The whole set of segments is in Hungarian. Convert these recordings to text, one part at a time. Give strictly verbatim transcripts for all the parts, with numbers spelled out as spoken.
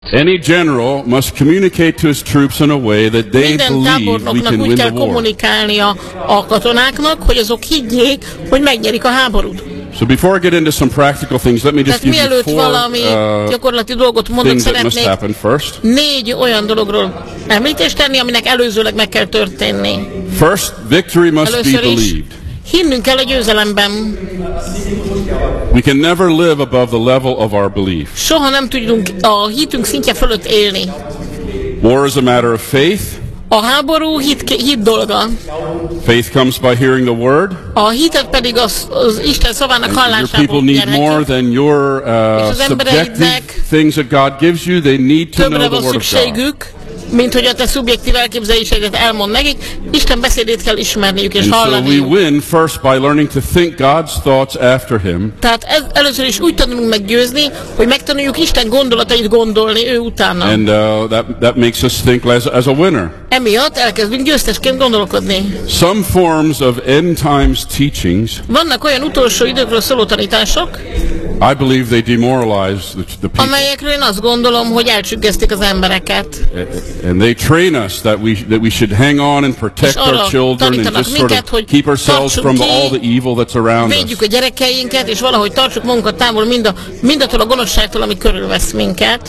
Any general must communicate to his troops in a way that they Minden believe we tábornoknak can úgy win the kell war. kommunikálnia a katonáknak, hogy azok higgyék, hogy megnyerik a háborút. So before I get into some practical things, let me just Tehát give you mielőtt four valami uh, gyakorlati dolgot mondok, things that must szeretnék happen first. négy olyan dologról említést tenni, aminek előzőleg meg kell történni. First, victory must be Először is believed. hinnünk kell a győzelemben. We can never live above the level of our belief. Soha nem tudunk a hitünk szintje fölött élni. War is a matter of faith. A háború hit, hit dolga. Faith comes by hearing the word. A hitet pedig az, az Isten szavának Your hallásából people need more nyerhetjük. than your uh, az subjective embereidnek things that God gives you. They need to know Többre the van word of God. szükségük, mint hogy a te szubjektív elképzeléseidet elmond nekik. Isten beszédét kell ismerniük és And so we hallaniuk. win first by learning to think God's thoughts after Him. Tehát ez, először is úgy tanulunk meggyőzni, hogy megtanuljuk Isten gondolatait gondolni ő utána. And uh, that, that makes us think as, as a winner. Emiatt elkezdünk győztesként gondolkodni. Some forms of end times teachings, Vannak olyan utolsó időkről szóló tanítások, I believe they demoralize the, the people. amelyekről én azt gondolom, hogy elcsüggesztik az embereket. And they train us that we, that we should hang on and protect És our arra children and tanítanak just sort minket, of hogy keep ourselves tartsuk from ki, all the evil that's around us. Védjük a gyerekeinket, és valahogy tartsuk magunkat távol mind a, mindattól a gonoszságtól, ami körülvesz minket.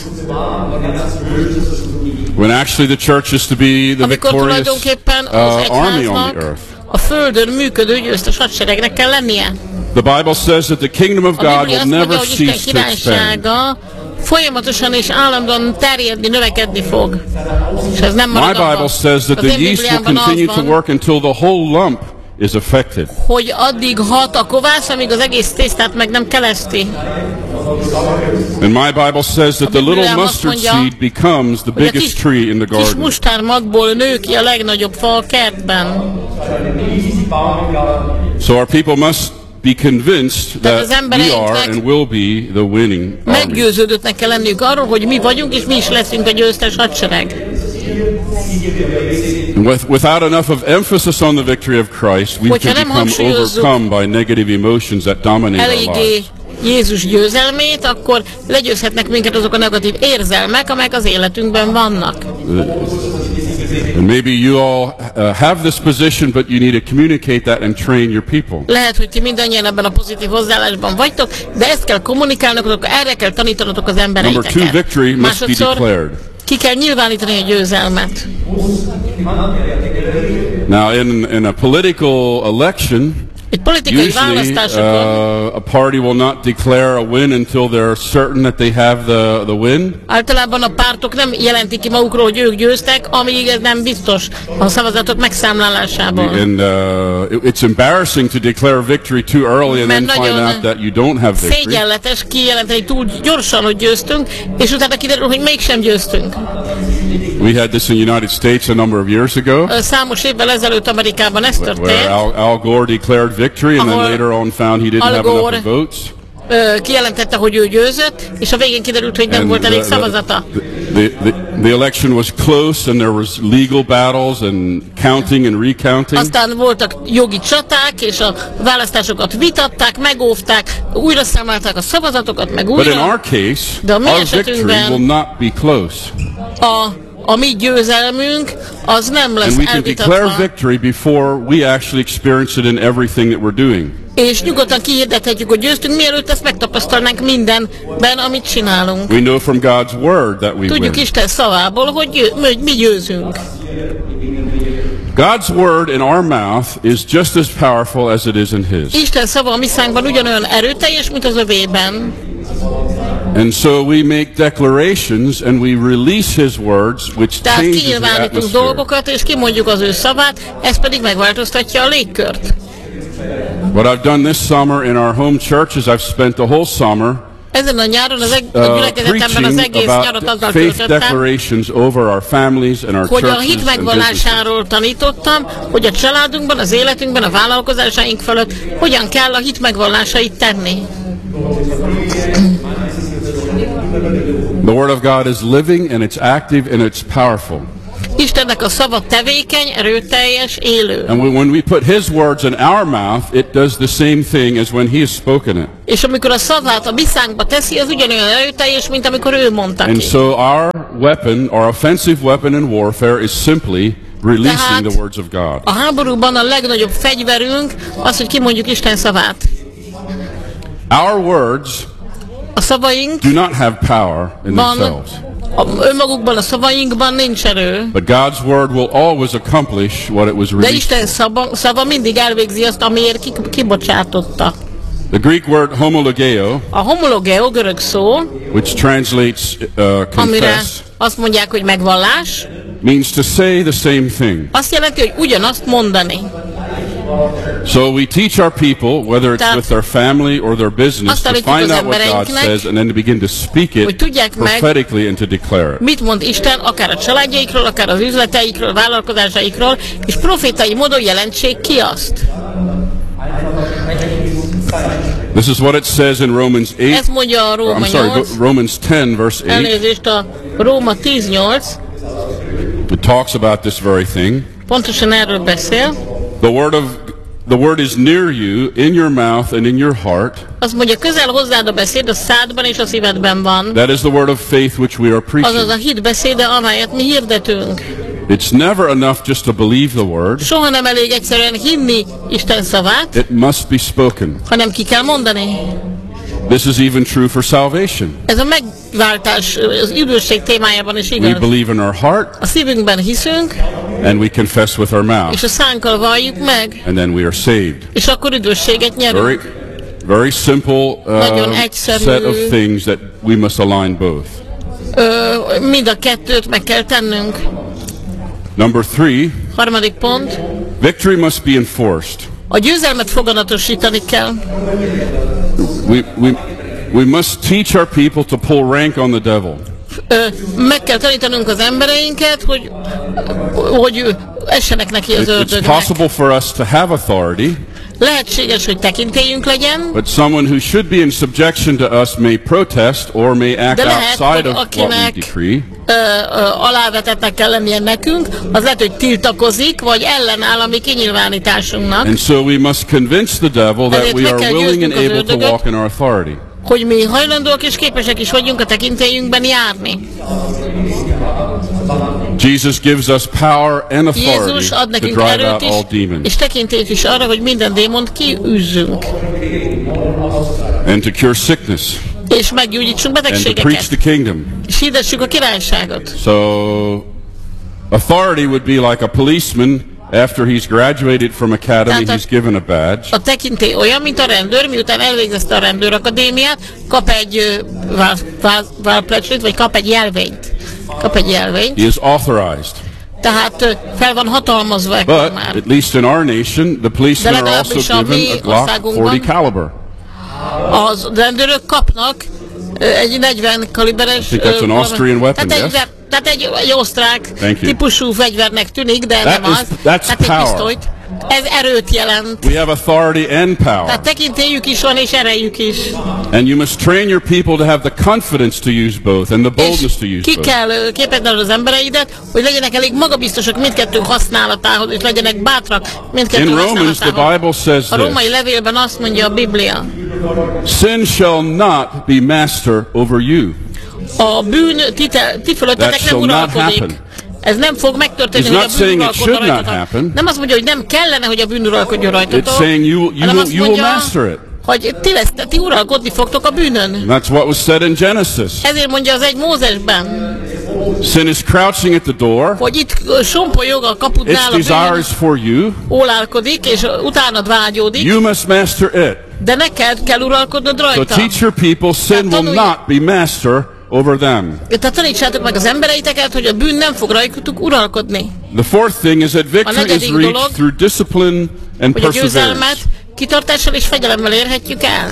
When actually the church is to be the Amikor victorious tulajdonképpen az uh, army on the egyháznak earth. a földön működő győztes hadseregnek kell lennie. The Bible says that the kingdom of A God Biblia will azt mondja, never hogy Isten cease to expand. királysága folyamatosan és állandóan terjedni, növekedni fog. És ez nem My marad Bible abban. says that Az the én yeast will Bibliámban az continue to van, work until the whole lump is affected. hogy addig hat a kovász, amíg az egész tésztát meg nem keleszti. And my Bible says that the little Bibliám azt mustard mondja, seed becomes the hogy a biggest kis, tree in the kis garden. mustármagból nő ki a legnagyobb fa a kertben. So our people must be convinced Tehát az that we embereinknek are and will be the winning army. Meggyőződöttnek kell lenniük arról, hogy mi vagyunk, és mi is leszünk a győztes hadsereg. And with, without enough of emphasis on the victory of Christ, we Hogyha can nem become hangsúlyozzuk overcome by negative emotions that dominate our eléggé lives. Jézus győzelmét, akkor legyőzhetnek minket azok a negatív érzelmek, amelyek az életünkben vannak. And maybe you all uh, have this position, but you need to communicate that and train your people. Lehet, hogy ti mindannyian ebben a pozitív hozzáállásban vagytok, de ezt kell kommunikálnotok, erre kell tanítanodok az Number two, embereiteket. victory must be Másodszor declared. ki kell nyilvánítani a győzelmet. Now, in, in a political election, Egy politikai usually választásokon uh, a party will not declare a win until they're certain that they have the, the win. általában a pártok nem jelentik ki magukról, hogy ők győztek, amíg ez nem biztos a szavazatok megszámlálásában. And uh, it- it's embarrassing to declare victory too early and then Mert find nagyon out that you don't have victory. szégyenletes kijelenteni túl gyorsan, hogy győztünk, és utána kiderül, hogy mégsem győztünk. We had this in the United States a number of years ago, Ö, Számos évvel ezelőtt Amerikában ez where történt. Al, Al Gore declared victory and then Ahol later on found he didn't Al have enough Gore of votes. Ö, Kijelentette, hogy ő győzött, és a végén kiderült, hogy nem And volt elég the, the, szavazata. the, the, the election was close and there was legal battles and counting and recounting. Aztán voltak jogi csaták, és a választásokat vitatták, megóvták, újra számolták a szavazatokat, meg But in újra. our case, De a mi our victory esetünkben will not be close. A, a mi győzelmünk az nem lesz And we can declare elvitatva. victory before we actually experience it in everything that we're doing. És nyugodtan kihirdethetjük, hogy győztünk, mielőtt ezt megtapasztalnánk mindenben, amit csinálunk. We know from God's word that we Tudjuk win. Isten szavából, hogy, győ, hogy mi győzünk. God's word in our mouth is just as powerful as it is in His. Isten szava a mi szánkban ugyanolyan erőteljes, mint az övében. And so we make declarations and we release His words, which Tehát changes the kinyilvánítunk atmosphere. dolgokat, és kimondjuk az ő szavát, ez pedig megváltoztatja a légkört. What I've done this summer in our home church is I've spent the whole summer Ezen a nyáron az eg- a uh, gyülekezetemben az preaching egész nyarat about azzal faith töltöttem, declarations over our families and our hogy a churches hit and businesses. megvallásáról tanítottam, hogy a családunkban, az életünkben, a vállalkozásaink fölött hogyan kell a hit megvallásait tenni. The Word of God is living and it's active and it's powerful. Istennek a szava tevékeny, erőteljes, élő. And when we put his words in our mouth, it does the same thing as when he has spoken it. És amikor a szavát a mi szánkba teszi, az ugyanolyan erőteljes, mint amikor ő mondta And ki. so our weapon, our offensive weapon in warfare is simply releasing Tehát the words of God. a háborúban a legnagyobb fegyverünk az, hogy kimondjuk Isten szavát. Our words A szavaink do not have power in van, themselves. a, önmagukban, a szavainkban nincs erő. But God's word will always accomplish what it was De released. Isten szava, szava mindig elvégzi azt, amiért ki, kibocsátotta. The Greek word homologeo, A homologeo görög szó, which translates uh, amire confess, azt mondják, hogy megvallás, means to say the same thing. azt jelenti, hogy ugyanazt mondani. So we teach our people, whether it's Tehát with their family or their business, azt to tanítjuk find az out what God embereinknek, says and then to begin to speak hogy it tudják meg, prophetically and to declare it. mit mond Isten, akár a családjaikról, akár az üzleteikről, a vállalkozásaikról, és profétai módon jelentsék ki azt. This is what it says in Romans eight. Ez mondja a Róma I'm sorry, nyolc, Romans ten, verse eight. elnézést a Róma tíz nyolc, It talks about this very thing. pontosan erről beszél. The word of the word is near you, in your mouth and in your heart. Azt mondja, közel hozzád a beszéd, a szádban és a szívedben van. That is the word of faith which we are preaching. Azaz a hit beszéde, amelyet mi hirdetünk. It's never enough just to believe the word. Soha nem elég egyszerűen hinni Isten szavát, It must be spoken. hanem ki kell mondani. This is even true for salvation. Ez a megváltás az üdvösség témájában is We igaz. believe in our heart A szívünkben hiszünk, and we confess with our és mouth, a szánkkal valljuk meg, and then we are saved. és akkor üdvösséget nyerünk. Very, very simple Nagyon uh, egyszerű. set of things that we must align both. Ö, mind a kettőt meg kell tennünk. Number three, Harmadik pont. victory must be enforced. A győzelmet foganatosítani kell. We, we, we must teach our people to pull rank on the devil. Ö, meg kell tanítanunk az embereinket, hogy, hogy essenek neki az It, it's ördögnek. possible for us to have authority, Lehetséges, hogy tekintélyünk legyen, but someone who should be in subjection to us may protest or may act De lehet, outside hogy of what we akinek- decree. ö, ö, alávetetnek kell lennie nekünk, az lehet, hogy tiltakozik, vagy ellenáll a mi kinyilvánításunknak, And so we must convince the devil that Ezért we meg are kell willing and győznünk az able to ördögöt. walk in our authority. hogy mi hajlandóak és képesek is vagyunk a tekintélyünkben járni. Jesus gives us power and authority Jézus ad to nekünk drive erőt out is, all demons és tekintélyt is arra, hogy minden démont kiűzzünk, and to cure sickness és meggyógyítsunk and to preach betegségeket, the kingdom. és hirdessük a királyságot. So authority would be like a policeman after he's graduated from academy, Tehát he's given a badge. A tekintély olyan, mint a rendőr, miután elvégezte a rendőrakadémiát, kap egy ö, vál, vál, válplecsét, vagy kap egy jelvényt. Kap egy jelvényt. He is authorized. Tehát ö, fel van hatalmazva ekkor But már. at least in our nation, the policemen are also legalábbis a mi given a Glock országunkban- forty caliber. Az rendőrök kapnak ö, egy negyven kaliberes... think that's ö, an Austrian weapon, tehát egy, yes? ver- tehát egy, egy osztrák Thank you. típusú fegyvernek tűnik, de That nem is- az. that's Tehát egy power. pisztolyt. Ez erőt jelent. We have authority and power. Tehát tekintélyük is van, és erejük is. And you must train your people to have the confidence to use both and the boldness És to use ki both. kell ö, képezned az embereidet, hogy legyenek elég magabiztosak mindkettő használatához, és legyenek bátrak mindkettő In Romans, the használatához. Bible says A római this: levélben azt mondja a Biblia, sin shall not be master over you. a bűn ti, te, ti fölöttetek That nem shall not uralkodik. happen. Ez nem fog megtörténni, He's hogy not a bűn saying it uralkodna should not rajtatok. happen. Nem azt mondja, hogy nem kellene, hogy a bűn uralkodjon rajtatok, It's saying you, you, hanem will, azt you will mondja, master it. hogy ti, lesz, ti uralkodni fogtok a bűnön. And that's what was said in Genesis. Ezért mondja az egy Mózesben, Sin is crouching at the door. hogy itt sompolyog a Its kapudnál a desire bűn, is for you. ólálkodik, és utánad vágyódik, You must master it. de neked kell uralkodnod So rajta. teach your people sin will tanulj- not be master over them. Tehát tanítsátok meg az embereiteket, hogy a bűn nem fog rajtuk uralkodni. The fourth thing is that victory is negyedik reached dolog, through discipline and Hogy a győzelmet perseverance. kitartással és fegyelemmel érhetjük el.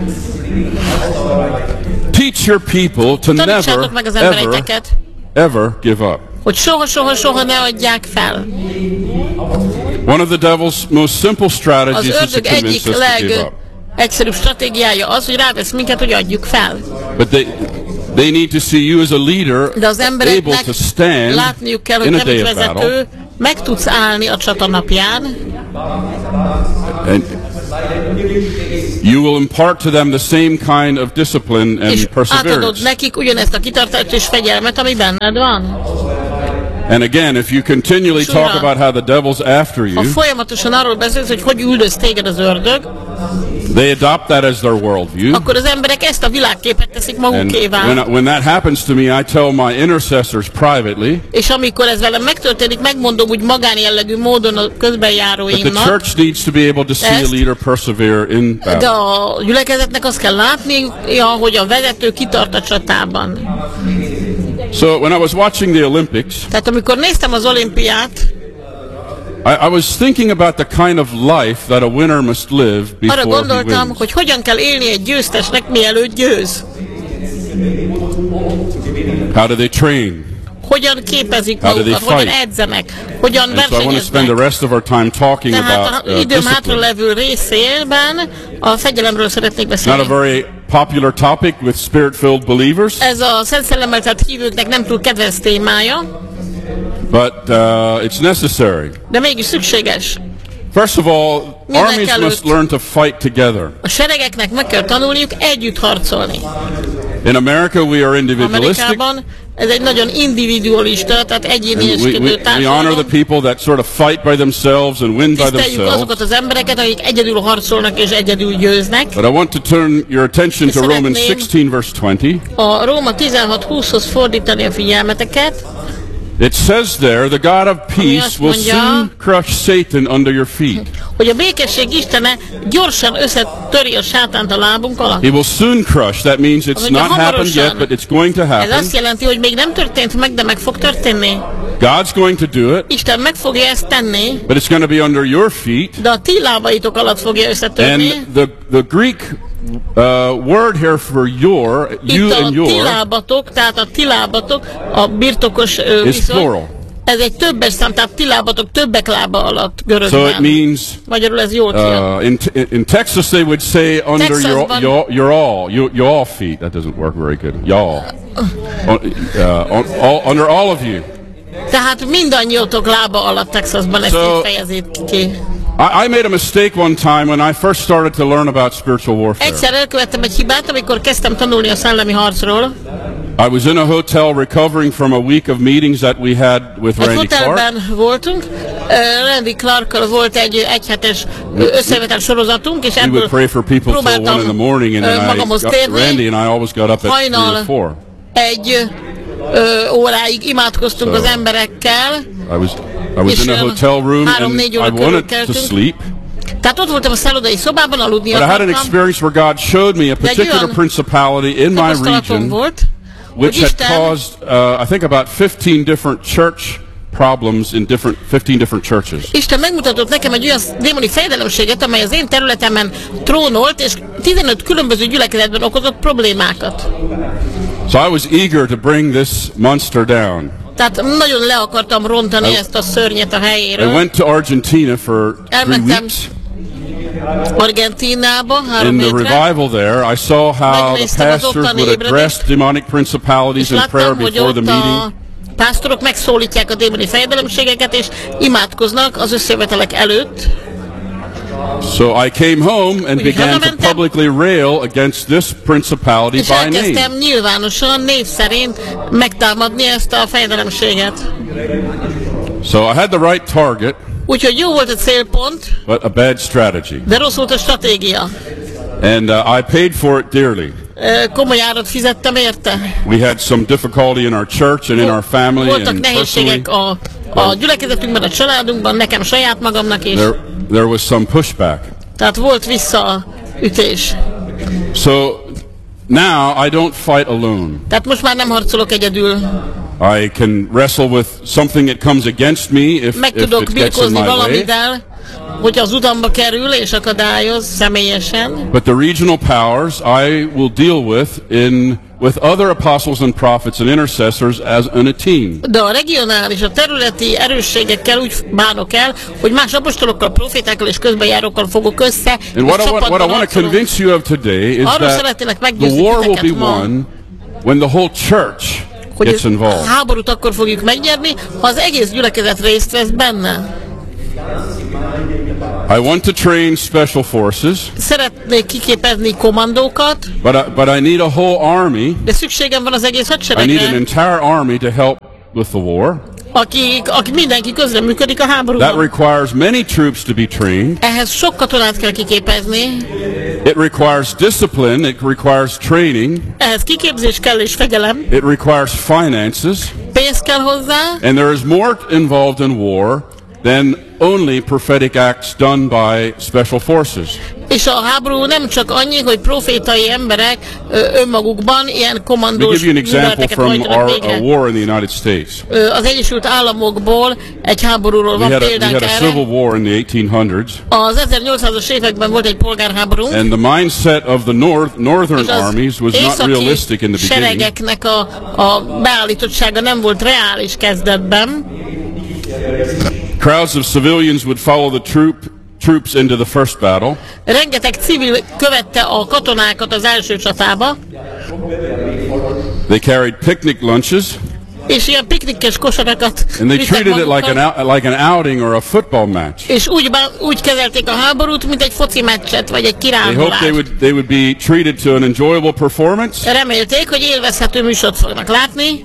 Teach your people to never, Tanítsátok meg az ever, embereiteket, ever give up. hogy soha, soha, soha ne adják fel. One of the devil's most simple Az strategies is to ördög convince egyik us to give up. legegyszerűbb stratégiája az, hogy rávesz minket, hogy adjuk fel. But they, They need to see you as a leader De az able embereknek to stand látniuk kell, hogy in a te, day mint of battle. vezető, meg tudsz állni a csata napján, And you will impart to them the same kind of discipline and és átadod perseverance. nekik ugyanezt a kitartást és fegyelmet, ami benned van. And again, if you continually Sure. talk about how the devil's after Ha you, folyamatosan arról beszélsz, hogy hogy üldöz téged az ördög, they adopt that as their worldview. akkor az emberek ezt a világképet teszik And magukévá. when, when that happens to me, I tell my intercessors privately És amikor ez velem megtörténik, megmondom úgy magánjellegű módon a that the közbenjáróimnak, church needs to be able to see a Ezt- leader persevere in de battle. a gyülekezetnek azt kell látnia, hogy a vezető kitart a csatában. So when I was watching the Olympics, Tehát amikor néztem az olimpiát, I, I was thinking about the kind of life that a winner must live arra before he gondoltam, wins. hogy hogyan kell élni egy győztesnek, mielőtt győz. How do they train? Hogyan képezik How do they magukat, hogyan fight? edzenek, hogyan And so I want to spend the versenyeznek. rest of our time talking Tehát about az uh, időm hátra discipline. levő részében a fegyelemről szeretnék Not a beszélni. very popular topic with spirit-filled believers, Ez a Szent Szellemmel telt hívőknek nem túl kedvenc témája, but uh, it's necessary. de mégis szükséges. First of all, Mindenek armies előtt- must learn to fight together. A seregeknek meg kell tanulniuk együtt harcolni. In America, we are individualistic. Amerikában ez egy nagyon individualista, tehát And we, egyénieskedő we, we honor the társadalom. people that sort of fight by themselves and win by Tiszteljük themselves. azokat az embereket, akik egyedül harcolnak és egyedül győznek. But I want to turn your attention to Romans Szeretném- sixteen, verse twenty. A Róma tizenhat húszhoz fordítani a figyelmeteket. It says there, the God of peace azt will mondja- soon crush Satan under your feet. Hogy a békesség Istene gyorsan összetöri a sátánt a lábunk alatt. He will soon crush. That means it's mondja, not happened yet, hamarosan. but it's going to Ez happen. azt jelenti, hogy még nem történt meg, de meg fog történni. God's going to do it, Isten meg fogja ezt tenni, but it's going to be under your feet. de a ti lábaitok alatt fogja összetörni. And the, the Greek uh, word here for your, you Itt a and ti your, lábatok, tehát a ti lábatok, a birtokos ö, is viszony, plural. ez egy többes szám, tehát ti lábatok többek lába alatt So it görögben. means, Magyarul ez jól kijön. uh, in, in Texas they would say under your, Texasban- your, your all, your, your all feet. That doesn't work very good. Y'all. On, uh, on, all, under all of you. Tehát mindannyiótok lába alatt Texasban ezt So- így fejezik ki. I, I made a mistake one time when I first started to learn about spiritual warfare. Egyszer elkövettem egy hibát, amikor kezdtem tanulni a szellemi harcról. I was in a hotel recovering from a week of meetings that we had with Egy Randy Clark. hotelben voltunk, uh, Randy Clarkkal volt egy egyhetes összevetel sorozatunk, és We ebből would pray for people till one próbáltam in the morning, and ö, then I magamhoz got, térni. Randy and I always got up at three Hajnal or four. egy ö, óráig imádkoztunk So- az emberekkel, I was I was És, in a um, hotel room and három-négy I óra körül wanted to keltünk. sleep, tehát ott voltam a szállodai szobában, aludni but I had an akartam. experience where God showed me a De egy particular olyan principality in my tapasztalatom region volt, which hogy had Isten caused uh, I think about fifteen different church problems in different fifteen different churches. Isten megmutatott nekem egy olyan démoni fejedelemséget, amely az én területemen trónolt, és tizenöt különböző gyülekezetben okozott problémákat. So I was eager to bring this monster down. Tehát nagyon le akartam rontani I- ezt a szörnyet a I helyéről. went to Argentina for three Elmentem weeks. Argentínába három In the hétre, revival there, I saw how the Megnéztem az pastors ottani would address ébredést, demonic principalities és in prayer láttam, hogy before the ott a meeting. pásztorok megszólítják a démoni fejedelemségeket, és imádkoznak az összejövetelek előtt. So I came home and Úgy began to hazamentem, publicly rail against this principality És by elkezdtem name. nyilvánosan, név szerint megtámadni ezt a fejedelemséget. So I had the right target, Úgyhogy jó volt a célpont, but a bad strategy. de rossz volt a stratégia. And uh, I paid for it dearly. Ö, Komoly árat fizettem érte. We had some difficulty in our church and in our family Voltak and personally. nehézségek a, a gyülekezetünkben, a családunkban, nekem saját magamnak is. There, there was some pushback. Tehát volt visszaütés. So now I don't fight alone. Tehát most már nem harcolok egyedül. I can wrestle with something that comes against me if, Meg if tudok it gets in birkózni my way. valamivel, hogy az utamba kerül és akadályoz személyesen. But the regional powers I will deal with in with other apostles and prophets and intercessors as in a team. De a regionális, a területi erősségekkel úgy bánok el, hogy más apostolokkal, profétákkal és közbenjárókkal fogok össze. And what I, want, what I csapatban want to harcolunk. convince you of today is Arról that szeretnének the meggyőzni war will titeket be ma, won when the whole church hogy gets a involved. háborút akkor fogjuk megnyerni, ha az egész gyülekezet részt vesz benne. I want to train special forces, Szeretnék kiképezni kommandókat, but I, but I need a whole army. de szükségem van az egész I need an hadseregre, entire army to help with the war. akik, akik mindenki közreműködik a That háborúban. requires many troops to be trained. Ehhez sok katonát kell kiképezni, It requires discipline. It requires training. ehhez kiképzés kell és fegyelem, It requires finances. pénz kell hozzá, And there is more involved in war than only prophetic acts done by special forces. és a háború nem csak annyi, hogy profétai emberek ö, önmagukban ilyen Let me kommandós give you an example műveleteket from hajtanak our végre. uh, war in the United States. Ö, Az Egyesült Államokból egy háborúról We van had a, we példánk had a erre. civil war in the eighteen hundreds, Az ezernyolcszázas években volt egy polgárháború, and the mindset of the north, northern és az armies was not északi realistic in the beginning. seregeknek a, a beállítottsága nem volt reális kezdetben. Crowds of civilians would follow the troop troops into the first battle. Rengeteg civil követte a katonákat az első csatába, They carried picnic lunches, és ilyen piknikes kosarakat and they vittek treated it like magukkal, an out, like an outing or a football match. és úgy, bá- úgy kezelték a háborút, mint egy foci meccset, vagy egy They hoped they kirándulást. would they would be treated to an enjoyable performance, Remélték, hogy élvezhető műsort fognak látni,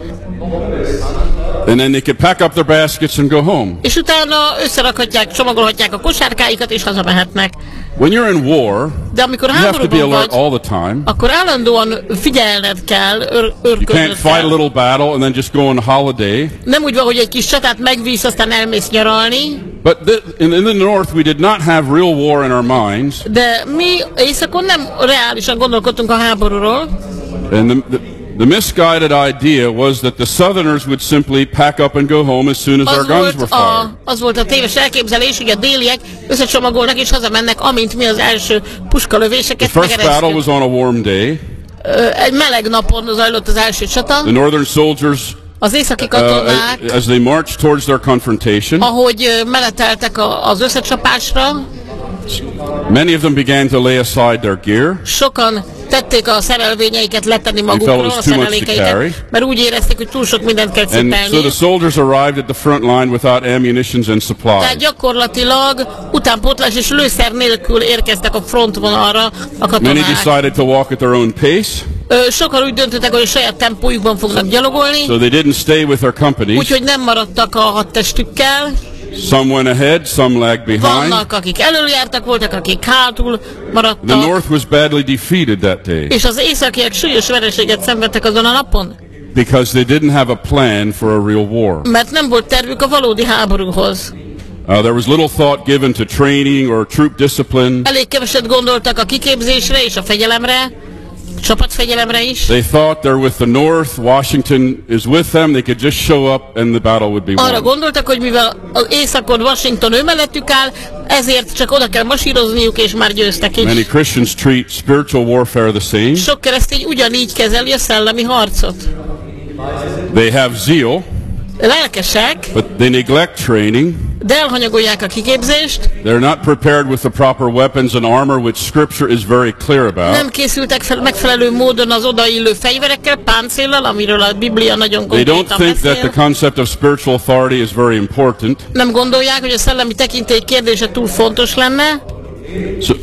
and then they could pack up their baskets and go home. és utána összerakhatják, csomagolhatják a kosárkáikat, és hazamehetnek. When you're in war, De amikor you have to be háborúban alert vagy, all the time. akkor állandóan figyelned kell, ör- You őrködnöd can't fight a kell. little battle and then just go on holiday. Nem úgy van, hogy egy kis csatát megvísz, aztán elmész nyaralni, But th- in, in the north, we did not have real war in our minds, de mi északon nem reálisan gondolkodtunk a háborúról, and the, the, the misguided idea was that the Southerners would simply pack up and go home as soon as our az guns volt, were fired. a, az volt a téves elképzelés, hogy a déliek összecsomagolnak és hazamennek, amint mi az első puskalövéseket The first battle megeresztük. was on a warm day. Ö, Egy meleg napon zajlott az első csata. The northern soldiers, Az északi uh, katonák, as they marched towards their confrontation, ahogy ö, meleteltek a- az összecsapásra, many of them began to lay aside their gear. sokan tették a szerelvényeiket letenni felt it magukról, was a too much to carry. szerelékeiket, mert úgy érezték, hogy túl sok mindent kell And so cipelni. the soldiers arrived at the front line without ammunitions and Tehát supplies. gyakorlatilag utánpótlás és lőszer nélkül érkeztek a frontvonalra a Many katonák. decided to walk at their own pace, Ö, Sokan úgy döntöttek, hogy a saját tempójukban fognak gyalogolni, so they didn't stay with their companies. úgyhogy nem maradtak a hadtestükkel. Some went ahead, some lagged behind. Vannak, akik előjártak, voltak, akik hátul The maradtak, North was badly defeated that day és az északiak súlyos vereséget szenvedtek azon a napon, because they didn't have a plan for a real war. mert nem volt tervük a valódi háborúhoz. Uh, there was little thought given to training or troop discipline. Elég keveset gondoltak a kiképzésre és a fegyelemre, csapatfegyelemre is. They thought they're with the North, Washington is with them, they could just show up and the battle would be Arra won. gondoltak, hogy mivel az északon Washington ő mellettük áll, ezért csak oda kell masírozniuk, és már győztek is. Many Christians treat spiritual warfare the same. Sok keresztény ugyanígy kezeli a szellemi harcot. They have zeal, Lelkesek, but they neglect training. de elhanyagolják a kiképzést, They're not prepared with the proper weapons and armor, which Scripture is very clear nem about. készültek fel megfelelő módon az odaillő fegyverekkel, páncéllal, amiről a Biblia nagyon They don't konkrétan think that the beszél. concept of spiritual authority is very important. Nem gondolják, hogy a szellemi tekintély kérdése túl fontos lenne. So,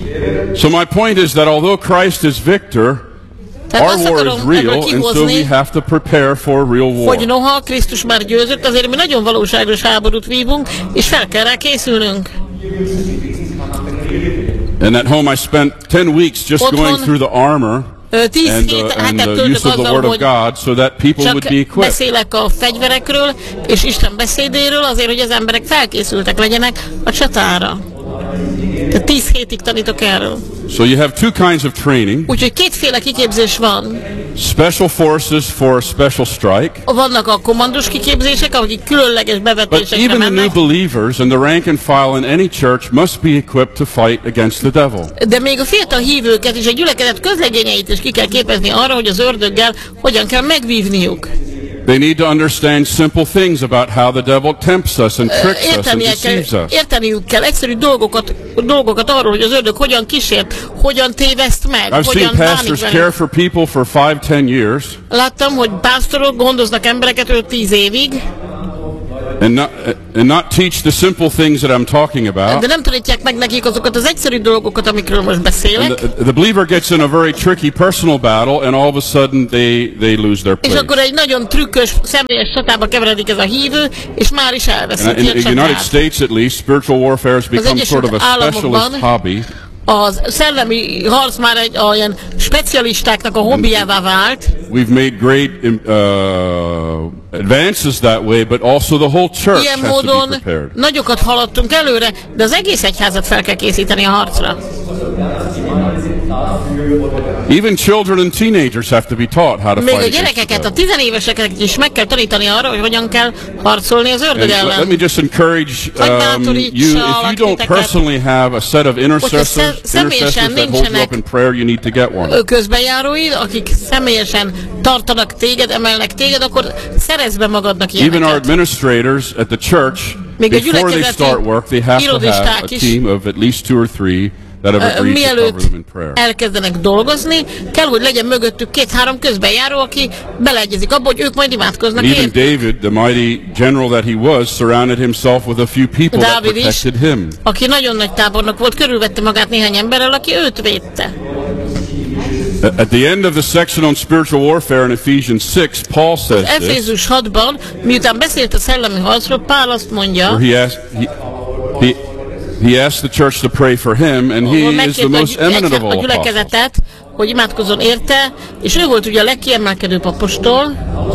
so my point is that although Christ is victor, Tehát our azt war is akarom real, ebből and so we kihozni, have to prepare for a real war. hogy noha Krisztus már győzött, azért mi nagyon valóságos háborút vívunk, és fel kell rá készülnünk. And at home I spent ten weeks just Otthon- going through the armor Ö, Tíz and, hét uh, and hetet the töltök use of the azzal, Word of hogy God so that people would csak be equipped. beszélek a fegyverekről és Isten beszédéről, azért, hogy az emberek felkészültek legyenek a csatára. Tehát tíz hétig tanítok erről. So you have two kinds of training. Úgyhogy kétféle kiképzés van. Special forces for a special strike. Vannak a kommandós kiképzések, akik különleges But bevetésekre even the new mennek, believers and the rank and file in any church must be equipped to fight against the devil. de még a fiatal hívőket és a gyülekezet közlegényeit is ki kell képezni arra, hogy az ördöggel hogyan kell megvívniuk. They need to understand simple things about how the devil tempts us and tricks us and Értenie deceives kell, us. érteniük kell egyszerű dolgokat, dolgokat arról, hogy az ördög hogyan kísért, hogyan téveszt meg, I've hogyan seen pastors bánik care velünk. for people for five, ten years Láttam, hogy pásztorok gondoznak embereket öt-tíz évig, and not, and not teach the simple things that I'm talking about. de nem tanítják meg nekik azokat az egyszerű dolgokat, amikről most And beszélek. the, the believer gets in a very tricky personal battle, and all of a sudden they, they lose their És place. akkor egy nagyon trükkös, személyes csatába keveredik ez a hívő, és már is And elveszíti in a the United csatát. States, at least, spiritual warfare has become sort of a Egyesült specialist Államokban hobby. A szellemi harc már egy olyan specialistáknak a hobbiává vált. We've made great uh, advances that way, but also the whole church Ilyen has to be módon prepared. nagyokat haladtunk előre, de az egész egyházat fel kell készíteni a harcra. Even children and teenagers have to be taught how to Még fight a against the gyerekeket, a devil. tizenéveseket is meg kell tanítani arra, hogy hogyan kell harcolni az ördög And let ellen. me just encourage Hogy um, bátorítsa you, if you don't titeket. personally have a set of intercessors, szem- személyesen intercessors that hold you nincsenek up in prayer, you need to get one. Ö, közbenjáróid, akik személyesen tartanak téged, emelnek téged, akkor szerezd be magadnak Even our ilyeneket. administrators at the church, Még a before they gyülekezeti start work, they have to have irodisták a is, team of at least two or three that have Ö, agreed to cover Mielőtt them in prayer. elkezdenek dolgozni, kell, hogy legyen mögöttük két-három közbenjáró, aki beleegyezik abba, hogy ők majd imádkoznak And even ért. David, the mighty general that he was, surrounded himself with a few people that Dávid is, protected him. aki nagyon nagy tábornok volt, körülvette magát néhány emberrel, aki őt védte. At the end of the section on spiritual warfare in Ephesians six, Paul says this, Efézus hatban, miután beszélt a szellemi harcról, Pál azt mondja, where he asked, he, he, he asked the church to pray for him, and ahol he is the megkérte a most gyü- eminent of egyhá- a all apostles. gyülekezetet, hogy imádkozzon érte, és ő volt ugye a legkiemelkedőbb apostol.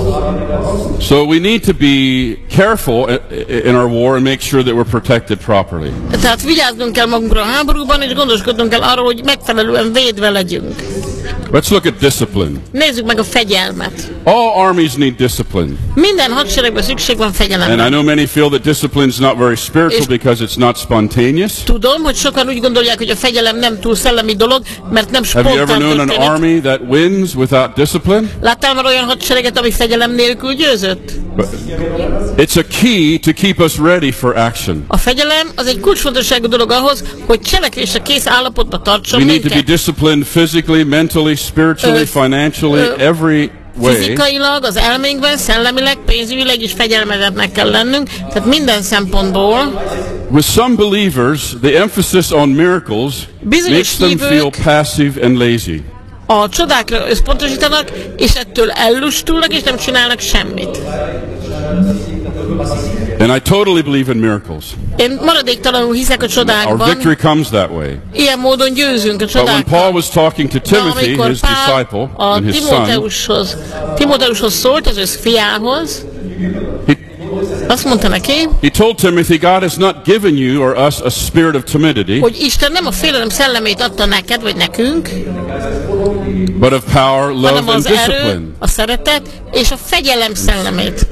So we need to be careful i- in our war and make sure that we're protected properly. Tehát vigyáznunk kell magunkra a háborúban, és gondoskodnunk kell arról, hogy megfelelően védve legyünk. Let's look at discipline. Nézzük meg a fegyelmet. All armies need discipline. Minden hadseregben szükség van And I fegyelemre. know many feel that discipline is not very spiritual because it's not spontaneous. Tudom, hogy sokan úgy gondolják, hogy a fegyelem nem túl szellemi dolog, mert nem Have you ever spontán known an történik. army that wins without discipline? Láttál már olyan hadsereget, ami fegyelem nélkül győzött? It's a key to keep us ready for action. A fegyelem az egy kulcsfontosságú dolog ahhoz, hogy cselekvésre kész állapotba tartson We need to be minket. disciplined physically, mentally, spiritually, Ö, financially, ö, every way. Fizikailag, az elménkben, szellemileg, pénzügyileg is fegyelmezetnek kell lennünk, tehát minden szempontból. With some believers, the emphasis on miracles Bizonyos makes them hívők- feel passive and lazy. A csodákra összpontosítanak, és ettől ellustulnak, és nem csinálnak semmit. And I totally believe in miracles. Én maradéktalanul hiszek a Our csodákban, victory comes that way. ilyen módon győzünk a But when Paul csodákkal. was talking to De Timothy, amikor his Pál disciple, a and his son, Timóteushoz, Timóteushoz szólt, az ő fiához, he, azt mondta neki, he told Timothy, God has not given you or us a spirit of timidity, hogy Isten nem a félelem szellemét adta neked, vagy nekünk, but of power, love, hanem and az erő, discipline. a szeretet és a fegyelem szellemét.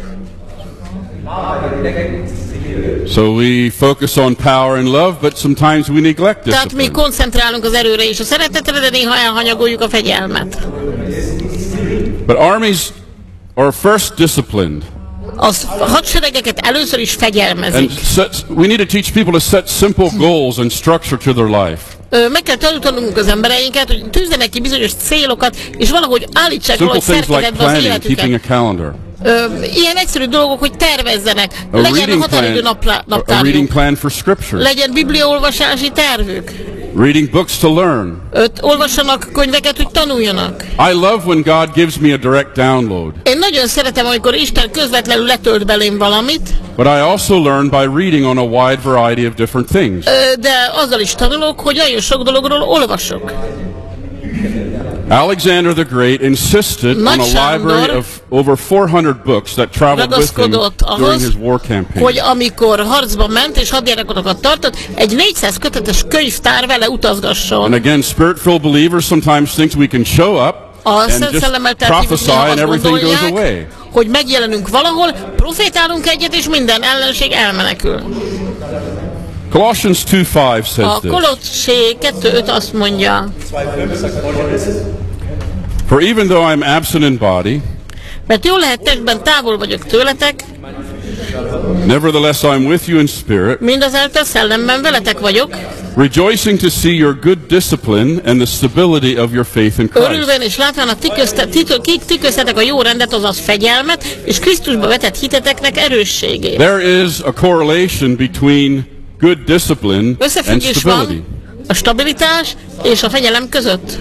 So we focus on power and love, but sometimes we neglect Tehát mi discipline. koncentrálunk az erőre és a szeretetre, de néha elhanyagoljuk a fegyelmet. But armies are first disciplined. Az hadseregeket először is And fegyelmezik. set, we need to teach people to set simple goals and structure to their life. Ö, Meg kell tanítanunk az embereinket, hogy tűzzenek ki bizonyos célokat, és valahogy állítsák Simple valahogy things like szerkezetbe az planning, keeping a életüket. calendar. Ö, Ilyen egyszerű dolgok, hogy tervezzenek. A Legyen reading határidő plan, napla- a reading naptárjuk. plan for scripture. Legyen bibliaolvasási tervük. Reading books to learn. Öt, olvassanak könyveket, hogy tanuljanak. I love when God gives me a direct download. Én nagyon szeretem, amikor Isten közvetlenül letölt belém valamit, But I also learn by reading on a wide variety of different things. ö, de azzal is tanulok, hogy nagyon sok dologról olvasok. Alexander the Great insisted on Nagy a Sándor library of over four hundred books that traveled with him ragaszkodott during ahhoz, his war campaign. hogy amikor harcba ment és hadjárakokat tartott, egy négyszáz kötetes könyvtár vele And utazgasson. again, spirit-filled believers sometimes think we can show up A and Szent just Szellemmel telt hívők prophesy néha and azt everything goes away. gondolják, hogy megjelenünk valahol, profétálunk egyet, és minden ellenség elmenekül. Colossians two five says A this. Kolossé kettő öt azt mondja, For even though I'm absent in body, Mert jól lehet testben távol vagyok tőletek, Nevertheless, I am with you in spirit, mindazáltal szellemben veletek vagyok, rejoicing to see your good discipline and the stability of your faith in Christ. örülvén és látván a ti, közte, ti, ti, ti köztetek a jó rendet, azaz fegyelmet, és Krisztusba vetett hiteteknek erősségét. There is a correlation between good discipline and Összefüggés stability. van a stabilitás és a fegyelem között.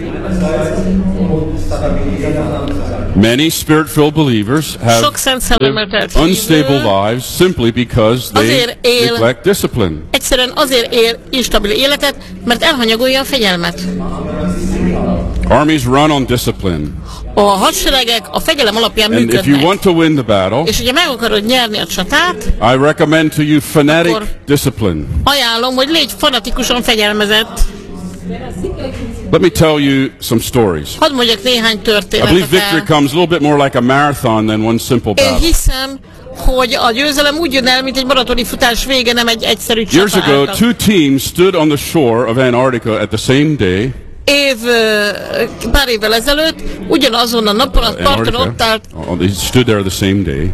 Many spirit-filled believers have Sok szent szellemmel lived telt unstable hívő lives simply because they azért él- neglect discipline. Egyszerűen azért él instabil életet, mert elhanyagolja a fegyelmet. Armies run on discipline. A hadseregek a fegyelem alapján And if you működnek. want to win the battle, És ugye meg akarod nyerni a csatát, I recommend to you fanatic Akkor- discipline. ajánlom, hogy légy fanatikusan fegyelmezett. Let me tell you some stories. Hadd mondjak néhány I believe történetet victory el. comes a little bit more like a marathon than one simple Én battle. hiszem, hogy a győzelem úgy jön el, mint egy maratoni futás vége, nem egy egyszerű Years csata ago, által. two teams stood on the shore of Antarctica at the same day. Év, ö, pár évvel ezelőtt ugyanazon a napon a parton ott állt, Oh, they stood there the same day.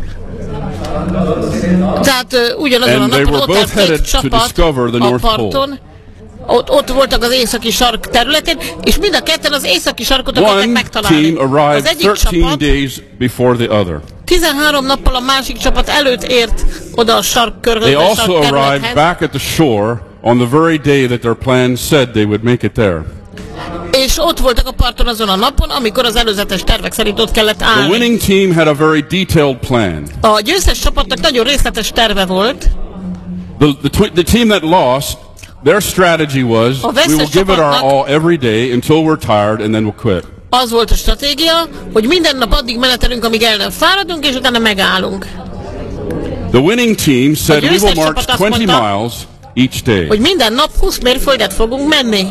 tehát ö, ugyanazon a And they napon were ott állt both headed két to csapat discover the a North parton, ott, ott voltak az északi sark területén, és mind a ketten az északi sarkot akarták One megtalálni. team Az arrived egyik thirteen csapat days before the other. tizenhárom nappal a másik csapat előtt ért oda a sarkkörhöz, They a also arrived sarkterülethez, back at the shore on the very day that their plan said they would make it there. és ott voltak a parton azon a napon, amikor az előzetes tervek szerint ott kellett The állni. winning team had a very detailed plan. A győztes csapatnak nagyon részletes terve volt. The, the, tw- the team that lost, their strategy was, A we vesztes will give it our csapatnak- all every day until we're tired and then we'll quit. Az volt a stratégia, hogy minden nap addig menetelünk, amíg el nem fáradunk, és utána megállunk. The winning team said we will győztes march csapat azt twenty mondta, miles each day. Hogy minden nap húsz mérföldet fogunk menni.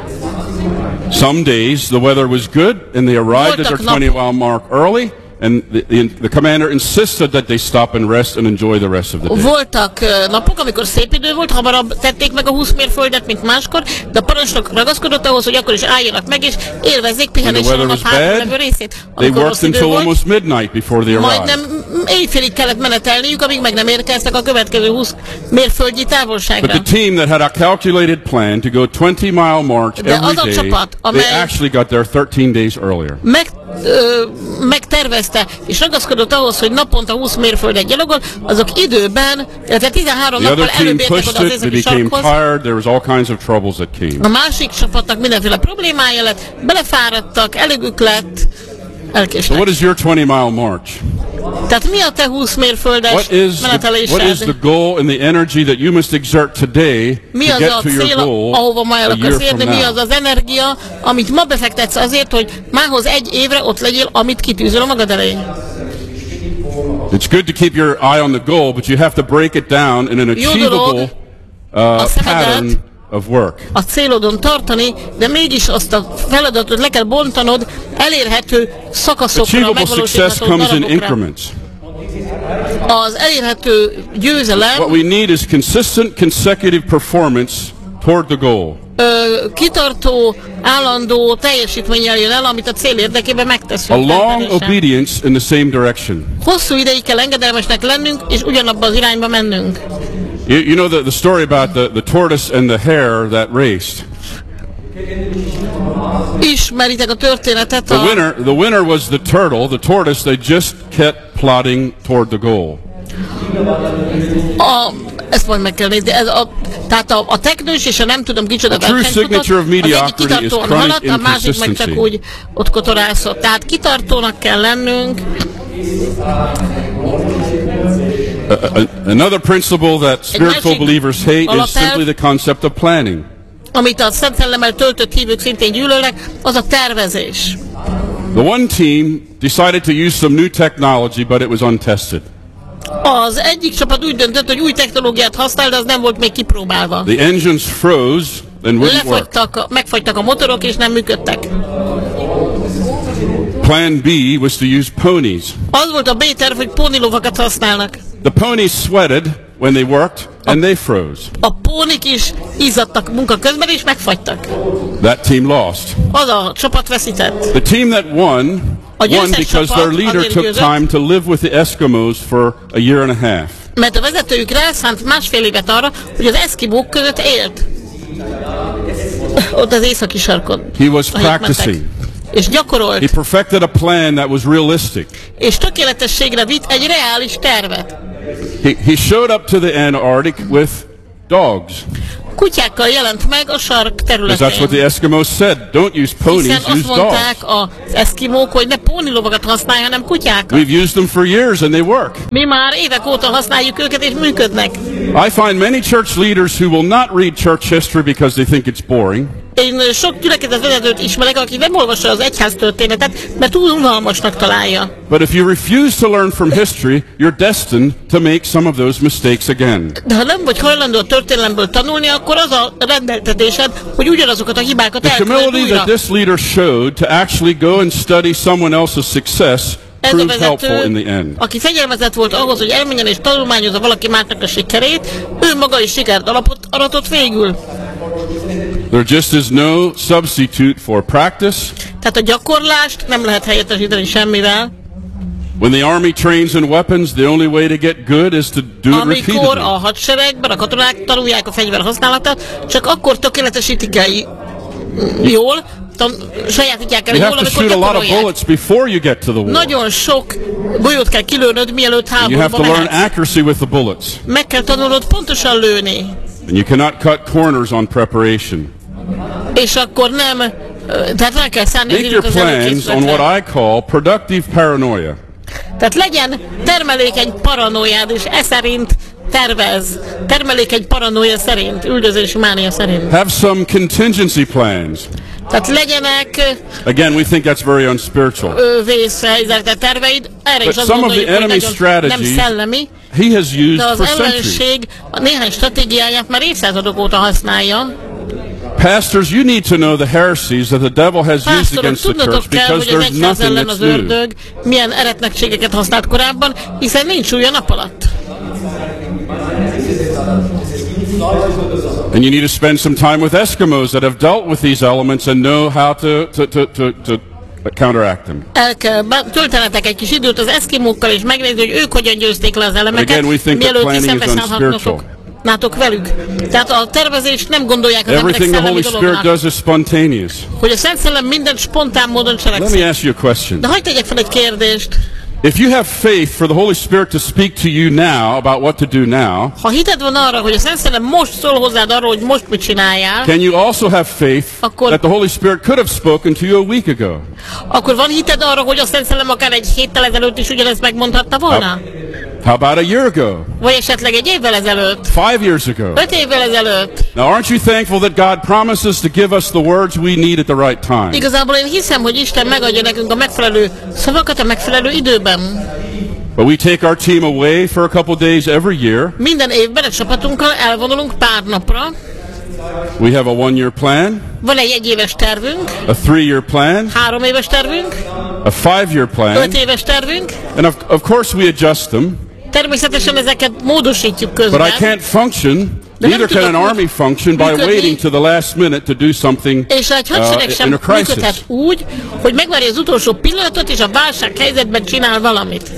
Some days the weather was good and they arrived at their Voltak nap- twenty mile mark early, and the, the, the commander insisted that they stop and rest and enjoy the rest of the day. Voltak ö, napok, amikor szép idő volt, hamarabb tették meg a húsz mérföldet, mint máskor, de a parancsnok ragaszkodott ahhoz, hogy akkor is álljanak meg, és élvezzék When the pihenéssel a weather nap was hátra bad, levő részét. they Amikor worked rossz idő until volt, almost midnight before they majdnem arrived. éjfélig kellett menetelniük, amíg meg nem érkeztek a következő húsz mérföldnyi But távolságra. the team that had a calculated plan to go twenty mile march De az every a day, csapat, they amely- actually got there thirteen days earlier. Meg, ö, megtervezte és ragaszkodott ahhoz, hogy naponta húsz mérföldet gyalogol, azok időben, illetve tizenhárom The other nappal team előbb értek pushed oda az it, they északi became sarkhoz. tired, there was all kinds of troubles that came. A másik csapatnak mindenféle problémája lett, belefáradtak, elégük lett, So elkéstek. what is your twenty mile march? Tehát mi a te húsz mérföldes What is, the, what is menetelésed? the goal and the energy that you must exert today Mi to az get a to your cél, goal ahova ma el a akarsz year from érni? Mi az now? az energia, amit ma befektetsz azért, hogy mához egy évre ott legyél, amit kitűzöl a magad elé? It's good to keep your eye on the goal, but you have to break it down in an Jó dolog achievable uh, a szemedet pattern of work. a célodon tartani, de mégis azt a feladatot le kell bontanod elérhető szakaszokra, Achievable success megvalósítható comes in darabokra. increments. Az elérhető győzelem What we need is consistent consecutive performance toward the goal. ö, kitartó, állandó teljesítménnyel jön el, amit a cél érdekében A megteszünk. long Természetesen. obedience in the same direction. Hosszú ideig kell engedelmesnek lennünk, és ugyanabba az irányba mennünk. You, you know the, the story about the, the tortoise and the hare that raced. Ismeritek a történetet, The a, winner, the winner was the turtle. The tortoise, they just kept plodding toward the goal. a ezt majd meg kell nézni. Ez a, tehát a, a teknős és a nem tudom kicsoda A true versenyfutat, signature of az egyik mediocrity is kitartóan chronic haladt, a másik meg csak inconsistency. úgy ott kotorászott. Tehát kitartónak kell lennünk. A- Another principle that spiritual másik believers hate is alapelv- simply the concept of planning. Amit a Szent Szellemmel töltött hívők szintén gyűlölnek, az a tervezés. The one team decided to use some new technology, but it was untested. Az egyik csapat úgy döntött, hogy új technológiát használ, de az nem volt még kipróbálva. The engines froze and wouldn't work. Lefagytak, a- megfagytak a motorok, és nem működtek. Plan B was to use ponies. Az volt a B-terv, hogy pónilovakat használnak. The ponies sweated when they worked, and they froze. A pónik is izzadtak munka közben, és megfagytak. That team lost. Az a csapat veszített. The team that won A One, győztes because csapat their leader azért took győzött, time to live with the Eskimos for a year and a half. mert a vezetőjük rászánt másfél évet arra, hogy az eszkimók között élt. Ott az északi sarkon. He was ahelyett mentek. practicing. És gyakorolt. He perfected a plan that was realistic. És tökéletességre vitt egy reális tervet. He, he showed up to the Antarctic with dogs. Kutyákkal jelent meg a sark Because that's what the területén. Eskimos said. Don't use ponies, Hiszen azt use mondták dogs. az eszkimók, hogy ne pónilovakat használj, hanem kutyákat. We've used them for years and they work. Mi már évek óta használjuk őket, és működnek. I find many church leaders who will not read church history because they think it's boring. Én sok gyülekezet vezetőt ismerek, aki nem olvassa az egyház történetet, mert túl unalmasnak találja. But if you refuse to learn from history, you're destined to make some of those mistakes again. De ha nem vagy hajlandó a történelemből tanulni, akkor az a rendeltetésed, hogy ugyanazokat a hibákat The elkövetd humility újra. that this leader showed to actually go and study someone else's success Ez a proved helpful in vezető, the end. aki fegyelmezett volt ahhoz, hogy elmenjen és tanulmányozza valaki másnak a sikerét, ő maga is sikert alapot aratott végül. There just is no substitute for practice. Tehát a gyakorlást nem lehet helyettesíteni semmivel. When the army trains in weapons, the only way to get good is to do it Amikor repeatedly. a hadseregben a katonák tanulják a fegyver használatát, csak akkor tökéletesítik el jól, tan- sajátítják el You jól, have to amikor shoot a lot of gyakorolják. bullets before you get to the war. Nagyon sok golyót kell kilőnöd, mielőtt You have háborúba to learn mehetsz. accuracy with the bullets. Meg kell tanulnod pontosan lőni, And you cannot cut corners on preparation. és akkor nem, ö, tehát fel kell szállni az Make your időt az plans on előkészületre. what I call productive paranoia. Tehát legyen termelékeny paranoiád, és e szerint tervez. Termelékeny paranoia szerint, üldözési mánia szerint. Have some contingency plans. Tehát legyenek Again, we think that's very unspiritual. ö, vészhelyzete terveid, erre But is azt some of gondoljuk, the hogy enemy nagyon nem strategies szellemi, he has used de az for centuries. ellenség a néhány stratégiáját már évszázadok óta használja. Pastors, you need to know the heresies that the devil has used Pásztorok, against the tudnotok church kell, because hogy az there's egyház nothing ellen that's az new. ördög milyen eretnekségeket használt korábban, hiszen nincs új a nap alatt. And you need to spend some time with Eskimos that have dealt with these elements and know how to, to, to, to, to counteract them. El kell be- töltenetek egy kis időt az eszkimókkal, és megnézni, hogy ők hogyan győzték le az elemeket, Again, we think that mielőtt ti planning is szembeszállhatnotok nátok velük. Tehát a tervezést nem gondolják az emberek Everything the szellemi Holy Spirit dolognak, does is spontaneous. hogy a Szent Szellem mindent spontán módon Let me cselekszik. ask you a question. De hagyd tegyek fel egy kérdést. If you have faith for the Holy Spirit to speak to you now about what to do now, Ha hited van arra, hogy a Szent Szellem most szól hozzád arról, hogy most mit csináljál, can you also have faith Akkor- that the Holy Spirit could have spoken to you a week ago? akkor van hited arra, hogy a Szent Szellem akár egy héttel ezelőtt is ugyanezt megmondhatta volna? How about a year ago? Vagy esetleg egy évvel ezelőtt? Five years ago? Öt évvel ezelőtt? Now, aren't you thankful that God promises to give us the words we need at the right time? Igazából én hiszem, hogy Isten megadja nekünk a megfelelő szavakat a megfelelő időben. But we take our team away for a couple days every year. Minden évben a csapatunkkal elvonulunk pár napra. We have a one-year plan, Van egy egyéves tervünk, a three-year plan, három éves tervünk, a five-year plan, öt éves tervünk. and of, of course we adjust them. Természetesen ezeket módosítjuk But I közben. can't function, De nem neither can an tudok army function by működni. waiting to the last minute to do something És egy hadsereg uh, sem in a crisis. működhet úgy, hogy megvárja az utolsó pillanatot, és a válság helyzetben csinál valamit.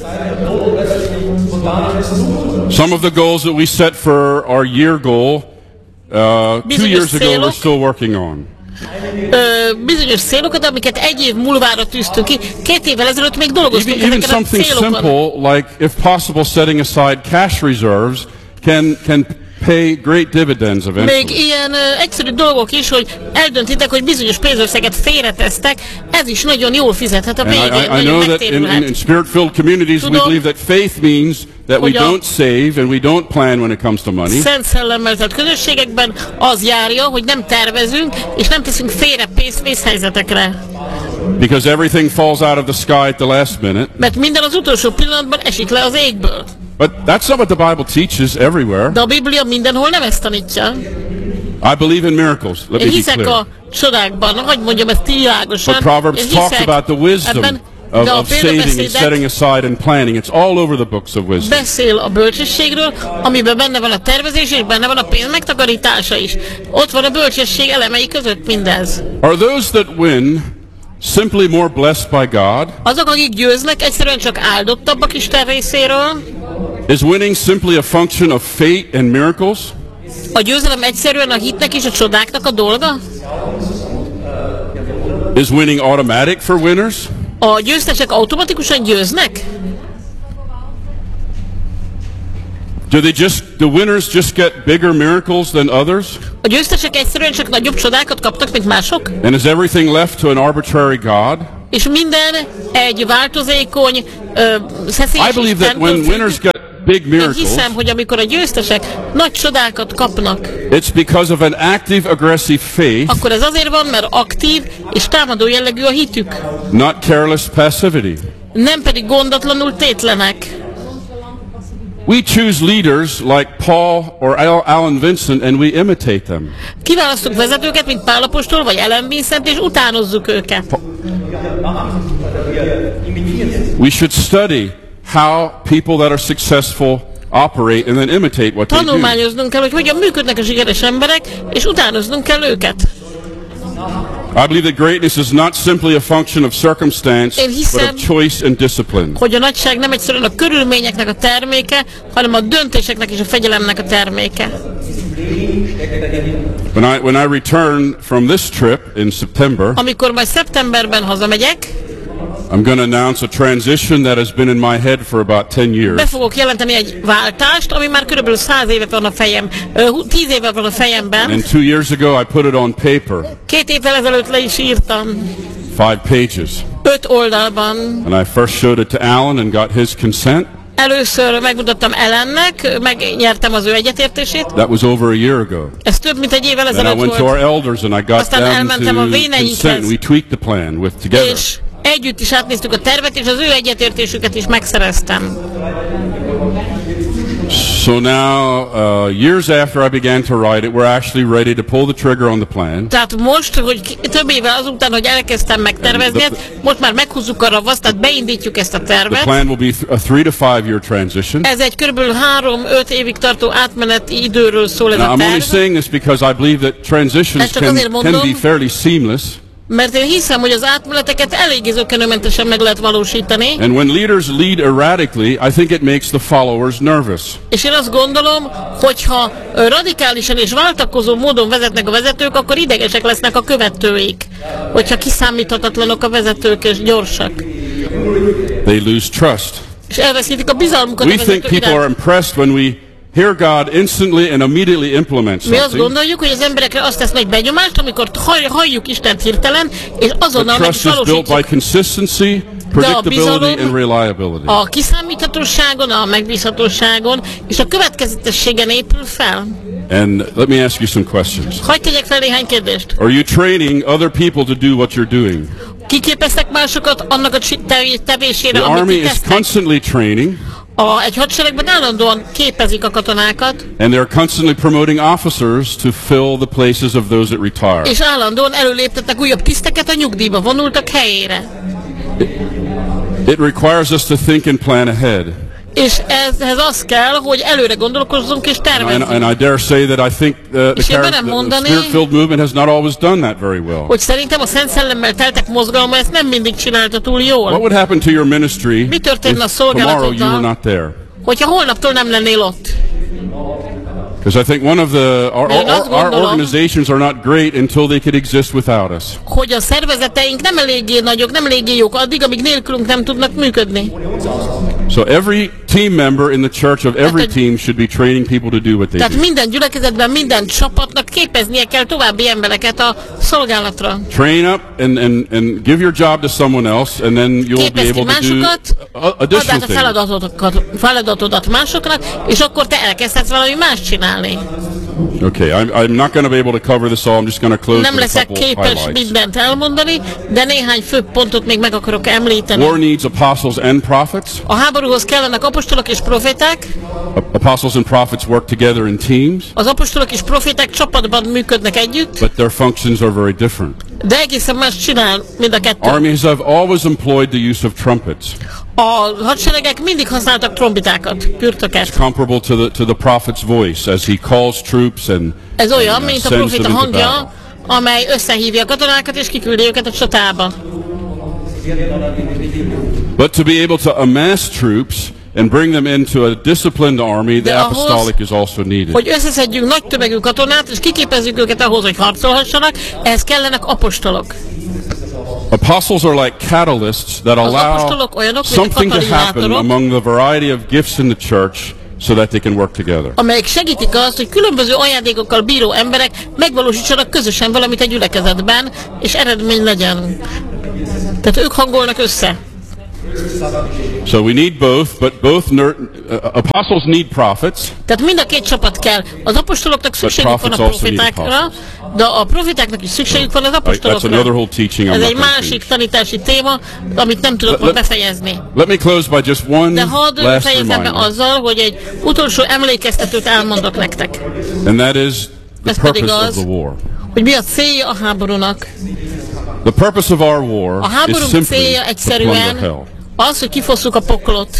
Some of the goals that we set for our year goal uh, two Bizonyos years ago we're célok. still working on. Ö, bizonyos célokat, amiket egy év múlvára tűztünk ki, két évvel ezelőtt még Even, dolgoztunk even ezeken a something célokon. simple like, if possible, setting aside cash reserves can, can pay great dividends Még eventually. ilyen ö, egyszerű dolgok is, hogy eldöntitek, hogy bizonyos pénzösszeget félretesztek, ez is nagyon jól fizethet a And I, végén, I, I nagyon know that in, in, in megtérülhet. spirit-filled communities we Tudom, believe that faith means that we hogy a- don't save and we don't plan when it comes to money. Szent szellemmel tett közösségekben az járja, hogy nem tervezünk, és nem teszünk félre pénzt vészhelyzetekre. Because everything falls out of the sky at the last minute. Mert minden az utolsó pillanatban esik le az égből. But that's not what the Bible teaches everywhere. De a Biblia mindenhol nem ezt tanítja. I believe in miracles. Let me Én be hiszek clear. a csodákban, hogy mondjam ezt világosan. But Proverbs Én talks hiszek about the wisdom ebben, of, de a of saving and példabeszédek setting aside and planning. It's all over the books of wisdom. beszél a bölcsességről, amiben benne van a tervezés, és benne van a pénz megtakarítása is. Ott van a bölcsesség elemei között mindez. Are those that win simply more blessed by God? Azok, akik győznek, egyszerűen csak áldottabbak Isten részéről? Is winning simply a function of fate and miracles? A győzelem egyszerűen a hitnek és a csodáknak a dolga? Is winning automatic for winners? A győztesek automatikusan győznek? Do they just the winners just get bigger miracles than others? A győztesek egyszerűen csak nagyobb csodákat kaptak, mint mások? And is everything left to an arbitrary God? És minden egy változékony, ö, szeszélyes I believe that when Istentől winners függ. get big Én miracles, hiszem, hogy amikor a győztesek nagy csodákat kapnak, it's because of an active, aggressive faith, akkor ez azért van, mert aktív és támadó jellegű a hitük. not careless passivity. Nem pedig gondatlanul tétlenek. We choose leaders like Paul or Al- Alan Vincent and we imitate them. Kiválasztunk vezetőket, mint Pál apostol vagy Ellen Vincent, és utánozzuk őket. We should study how people that are successful operate and then imitate what they do. Tanulmányoznunk kell, hogy hogyan működnek a sikeres emberek, és utánoznunk kell őket. I believe that greatness is not simply a function of circumstance, Én hiszem, but of choice and discipline. Hogy a nagyság nem egyszerűen a körülményeknek a terméke, hanem a döntéseknek és a fegyelemnek a terméke. When I, when I return from this trip in September, Amikor majd szeptemberben hazamegyek, I'm going to announce a transition that has been in my head for about ten years. be fogok jelenteni egy váltást, ami már körülbelül száz évet van a fejem, tíz éve van a fejemben. And two years ago I put it on paper, Két évvel ezelőtt le is írtam, five pages. öt oldalban. And I first showed it to Alan and got his consent. Először megmutattam Ellennek, megnyertem az ő egyetértését. That was over a year ago. Ez több mint egy évvel And I ezelőtt went to our volt. elders and I got Aztán them elmentem a to véneikhez. consent. We tweaked the plan with together. És együtt is átnéztük a tervet, és az ő egyetértésüket is megszereztem. So now, uh, years after I began to write it, we're actually ready to pull the trigger on the plan. Tehát most, hogy ki- több évvel azután, hogy elkezdtem megtervezni, most már meghúzzuk a ravaszt, tehát beindítjuk ezt a The tervet. plan will be th- a three to five year transition. Ez egy körülbelül három-öt évig tartó átmeneti időről szól ez Now, a I'm only terv, saying this because I believe that transitions Ezt csak can, azért can mondom. be fairly seamless. mert én hiszem, hogy az átmeneteket eléggé zökkenőmentesen meg lehet valósítani, And when leaders lead erratically, I think it makes the followers nervous. és én azt gondolom, hogyha ö, radikálisan és váltakozó módon vezetnek a vezetők, akkor idegesek lesznek a követőik, hogyha kiszámíthatatlanok a vezetők és gyorsak, They lose trust. és elveszítik a bizalmukat We a think vezetők people are iránt. impressed when we hear God instantly and immediately implement Mi azt something. gondoljuk, hogy az emberekre azt tesz nagy benyomást, amikor hall- halljuk Istent hirtelen, és The azonnal meg is trust is built by valósítjuk. consistency, predictability, and reliability. A kiszámíthatóságon, a megbízhatóságon és a következetességen épül fel. And let me ask you some questions. Hadd tegyek fel néhány kérdést. Are you training other people to do what you're doing? Kiképeztek másokat annak a csi- tev- tevésére, The amit Army ti is tesztek? constantly training, A, egy hadseregben állandóan képezik a katonákat, and they're constantly promoting officers to fill the places of those that retire. és állandóan előléptetnek újabb tiszteket a nyugdíjba vonultak helyére. It requires us to think and plan ahead. És ehhez az kell, hogy előre gondolkozzunk és And, tervezzünk. and I dare say that I think uh, the, És én char- merem the, the mondani, Spirit-filled movement has not always done that very well. Hogy szerintem a Szent Szellemmel teltek mozgalma ezt nem mindig csinálta túl What jól. would happen to your ministry Mi történne a if tomorrow you szolgálatoddal? were not there? Hogyha holnaptól nem lennél ott. Because I think one of the our, Én azt our, our gondolom- organizations are not great until they could exist without us. Hogy a szervezeteink nem eléggé nagyok, nem eléggé jók addig, amíg nélkülünk nem tudnak működni. So every team member in the church of every Tehát, team should be training people to do what they Tehát do. minden gyülekezetben, minden csapatnak képeznie kell további embereket a szolgálatra. Train up and, and, and give your job to someone else, and then you'll be Képezd ki able to do másokat, a- add additional át a things. feladatodat, feladatodat másoknak, és akkor te elkezdhetsz valami más csinálni. Okay, I'm, I'm not going to be able to cover this all. I'm just going to close Nem with a leszek couple képes highlights. mindent elmondani, de néhány fő pontot még meg akarok említeni. War needs apostles and prophets. A háborúhoz kellenek apostolok és proféták. A- Apostles and prophets work together in teams, Az apostolok és proféták csapatban működnek együtt, but their functions are very different. de egészen más csinál mind a kettő. Armies have always employed the use of trumpets, A hadseregek mindig használtak trombitákat, pürtöket. comparable to the to the prophet's voice as he calls troops and, Ez olyan, and, uh, mint a sends proféta them into hangja, battle. amely összehívja a katonákat és kiküldi őket a csatába. But to be able to amass troops and bring them into a disciplined army, the ahhoz, apostolic is also needed. Hogy összeszedjünk nagy tömegű katonát, és kiképezzük őket ahhoz, hogy harcolhassanak, ehhez kellenek apostolok. Apostles are like catalysts that allow olyanok, something to happen among the variety of gifts in the church so that they can work together. Amelyek segítik azt, hogy különböző ajándékokkal bíró emberek megvalósítsanak közösen valamit egy gyülekezetben, és eredmény legyen. Tehát ők hangolnak össze. So we need both, but both ner- uh, apostles need prophets. Tehát mind a két csapat kell. Az apostoloknak szükségük van a profitákra, de a profitáknak is szükségük van az apostolokra. That's another whole teaching I'm Ez not egy going to másik teach. tanítási téma, amit nem tudok most befejezni. Let me close by just one De hadd last fejezem be reminder. azzal, hogy egy utolsó emlékeztetőt elmondok nektek. And that is the Ez pedig purpose of az, the war. hogy mi a célja a háborúnak. The purpose of our war A is háborúnk simply célja to plunder egyszerűen hell. az, hogy kifosszuk a poklot.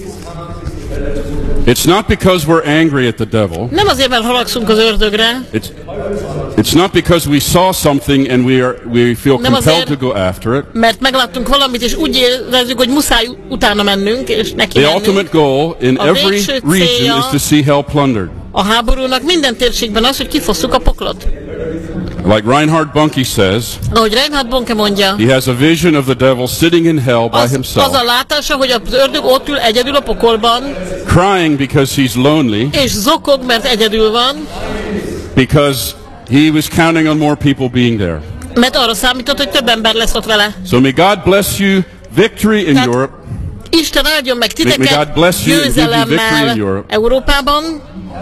It's not because we're angry at the devil. Nem azért, mert haragszunk az ördögre. It's, it's not because we saw something and we, are, we feel Nem compelled azért, to go after it. mert megláttunk valamit, és úgy érezzük, hogy muszáj utána mennünk, és neki The mennünk. ultimate goal in A every végső region célja is to see hell plundered. a háborúnak minden térségben az, hogy kifosszuk a poklot. Like Reinhard Bonnke says, Ahogy Reinhard Bonnke mondja, he has a vision of the devil sitting in hell by az, himself, az a látása, hogy az ördög ott ül egyedül a pokolban, crying because he's lonely, és zokog, mert egyedül van, because he was counting on more people being there. mert arra számított, hogy több ember lesz ott vele. So may God bless you, victory in Tehát Europe, Isten áldjon meg May God titeket bless you and give you victory in győzelemmel Europe. Európában,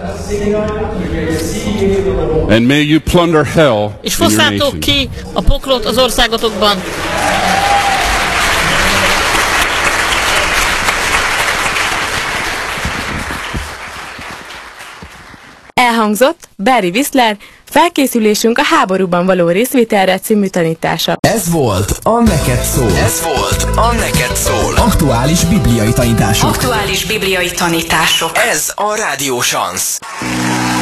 and may you plunder hell és in your fosszátok nation. ki a poklot az országotokban. Elhangzott Barry Whistler Felkészülésünk a háborúban való részvételre című tanítása. Ez volt a Neked Szól. Ez volt a Neked Szól. Aktuális bibliai tanítások. Aktuális bibliai tanítások. Ez a Rádió Szansz.